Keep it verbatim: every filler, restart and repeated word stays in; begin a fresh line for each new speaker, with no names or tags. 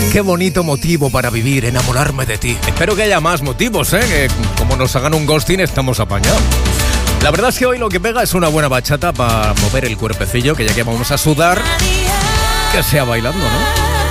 Qué bonito motivo para vivir, enamorarme de ti. Espero que haya más motivos, ¿eh? Que como nos hagan un ghosting estamos apañados. La verdad es que hoy lo que pega es una buena bachata para mover el cuerpecillo, que ya que vamos a sudar, que sea bailando, ¿no?